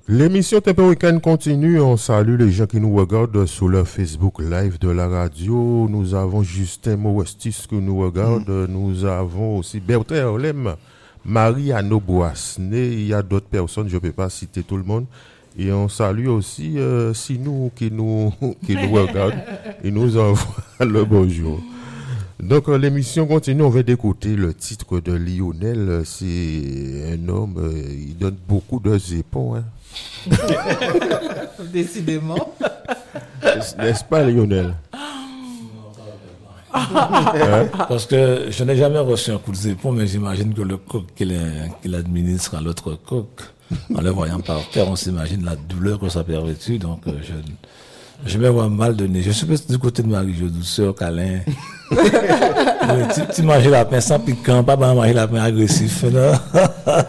L'émission TP Week-end continue. On salue les gens qui nous regardent sur le Facebook Live de la radio. Nous avons Justin Mouestis qui nous regarde. Nous avons aussi Bertrand Orlem, Marie-Anno Boissené. Il y a d'autres personnes, je ne peux pas citer tout le monde. Et on salue aussi Sinou qui nous regarde. Il nous envoie le bonjour. Donc l'émission continue, on va d'écouter le titre de Lionel. C'est un homme, il donne beaucoup de zépons. Hein. Décidément. N'est-ce pas Lionel? Parce que je n'ai jamais reçu un coup de zépon, mais j'imagine que le coq qu'il administre à l'autre coq, en le voyant par terre, on s'imagine la douleur que ça perpétue. Donc je me vois mal donné. Je suis plus du côté de Marie-Jo, douceur, câlin. Tu manges la pain sans piquant, pas manger la pain agressif. Non?